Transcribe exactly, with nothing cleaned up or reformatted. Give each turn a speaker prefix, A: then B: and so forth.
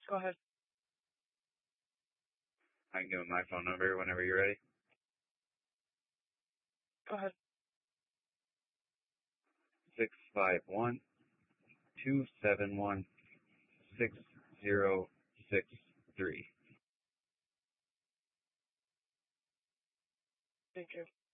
A: Go ahead.
B: I can give him my phone number whenever you're ready.
A: Go ahead.
B: Six five one two seven one six zero six three.
A: Thank you.